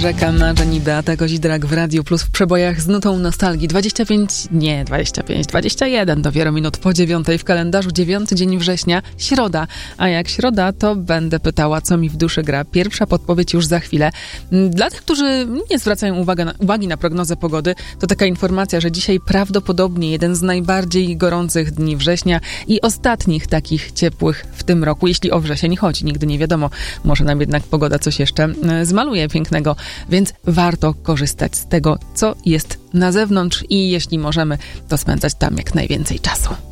Rzeka marzeń i Beata Kozidrak w Radiu Plus w przebojach z nutą nostalgii. 21 dopiero minut po 9 w kalendarzu, 9 dzień września, środa. A jak środa, to będę pytała, co mi w duszy gra. Pierwsza podpowiedź już za chwilę. Dla tych, którzy nie zwracają uwagi na prognozę pogody, to taka informacja, że dzisiaj prawdopodobnie jeden z najbardziej gorących dni września i ostatnich takich ciepłych w tym roku, jeśli o wrzesień chodzi. Nigdy nie wiadomo, może nam jednak pogoda coś jeszcze zmaluje pięknego. Więc warto korzystać z tego, co jest na zewnątrz i jeśli możemy, to spędzać tam jak najwięcej czasu.